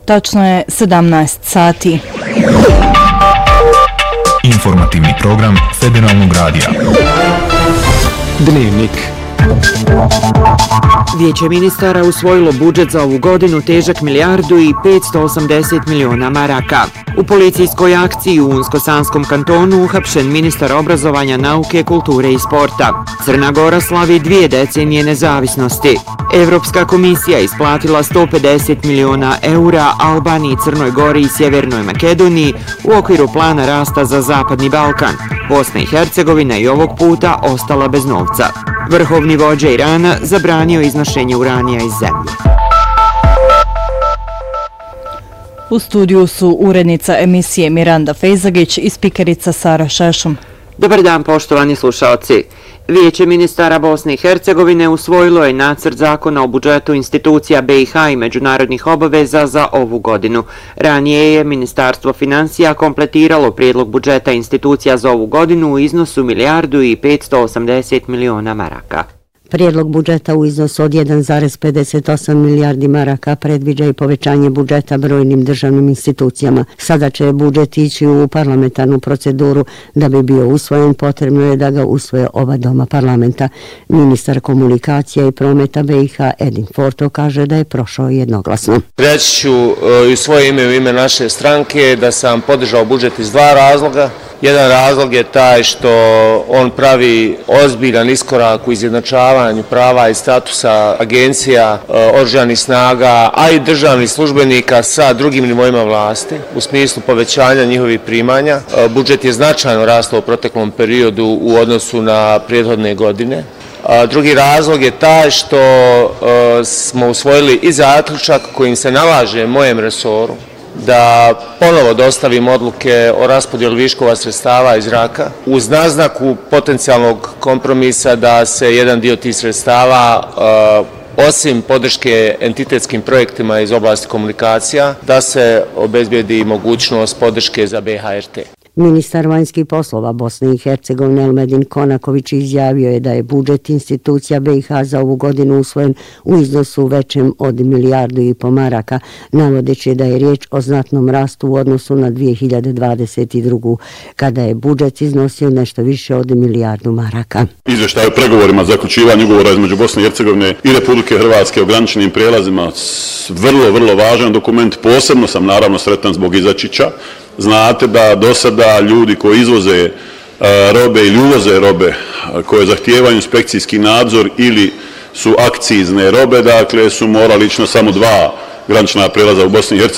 tačno je 17 sati. Informativni program Federalnog radija. Dnevnik. Vijeće ministara usvojilo budžet za ovu godinu težak 1.580 miliona maraka. U policijskoj akciji u Unsko-Sanskom kantonu uhapšen ministar obrazovanja, nauke, kulture i sporta. Crna Gora slavi 2 decenije nezavisnosti. Evropska komisija isplatila 150 miliona eura Albaniji, Crnoj Gori i Sjevernoj Makedoniji u okviru plana rasta za Zapadni Balkan. Bosna i Hercegovina i ovog puta ostala bez novca. Vrhovni vođa Irana zabranio iznošenje uranija iz zemlje. U studiju su urednica emisije Miranda Fejzagić i spikerica Sara Šešum. Dobar dan, poštovani slušaoci. Vijeće ministara Bosne i Hercegovine usvojilo je nacrt zakona o budžetu institucija BiH i međunarodnih obaveza za ovu godinu. Ranije je Ministarstvo financija kompletiralo prijedlog budžeta institucija za ovu godinu u iznosu 1.580 miliona maraka. Prijedlog budžeta u iznosu od 1,58 milijardi maraka predviđa i povećanje budžeta brojnim državnim institucijama. Sada će budžet ići u parlamentarnu proceduru. Da bi bio usvojen, potrebno je da ga usvoje oba doma parlamenta. Ministar komunikacija i prometa BiH Edin Forto kaže da je prošao jednoglasno. Reći ću i svoje ime u ime naše stranke da sam podržao budžet iz 2 razloga. Jedan razlog je taj što on pravi ozbiljan iskorak u izjednačavanju prava i statusa agencija, oružanih snaga, a i državnih službenika sa drugim nivoima vlasti u smislu povećanja njihovih primanja. Budžet je značajno rastao u proteklom periodu u odnosu na prethodne godine. Drugi razlog je taj što smo usvojili i zaključak kojim se nalaže mojem resoru da ponovo dostavim odluke o raspodjeli viškova sredstava iz zraka uz naznaku potencijalnog kompromisa da se jedan dio tih sredstava osim podrške entitetskim projektima iz oblasti komunikacija da se obezbijedi mogućnost podrške za BHRT. Ministar vanjskih poslova Bosne i Hercegovine Elmedin Konaković izjavio je da je budžet institucija BiH za ovu godinu usvojen u iznosu većem od 1,5 milijardu maraka, navodeći da je riječ o znatnom rastu u odnosu na 2022. kada je budžet iznosio nešto više od 1 milijardu maraka. Izvještaj o pregovorima za zaključivanje ugovora između Bosne i Hercegovine i Republike Hrvatske o graničnim prijelazima, vrlo važan dokument. Posebno sam naravno sretan zbog Izačića. Znate da do sada ljudi koji izvoze robe ili uvoze robe koje zahtijevaju inspekcijski nadzor ili su akcizne robe, dakle su morali ići na samo 2 granična prijelaza u Bosni i Hercegovini.